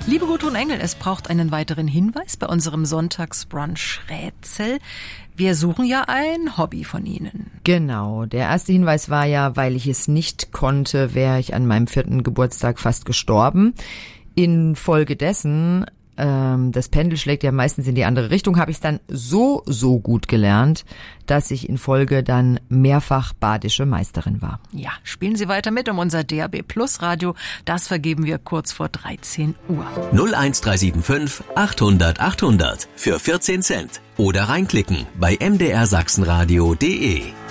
Liebe Gudrun Engel, es braucht einen weiteren Hinweis bei unserem Sonntagsbrunch-Rätsel. Wir suchen ja ein Hobby von Ihnen. Genau, der erste Hinweis war ja, weil ich es nicht konnte, wäre ich an meinem 4. Geburtstag fast gestorben. Infolgedessen, das Pendel schlägt ja meistens in die andere Richtung, habe ich es dann so gut gelernt, dass ich in Folge dann mehrfach badische Meisterin war. Ja, spielen Sie weiter mit um unser DAB Plus Radio. Das vergeben wir kurz vor 13 Uhr. 01375 800 800 für 14 Cent. Oder reinklicken bei mdrsachsenradio.de.